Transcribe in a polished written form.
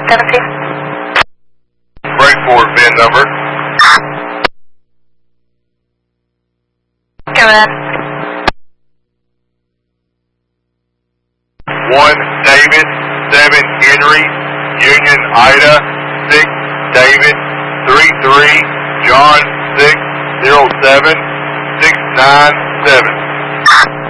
17. Break forward VIN number. Go ahead. 1 David, 7 Henry, Union Ida, 6 David, 33 John, 607 697.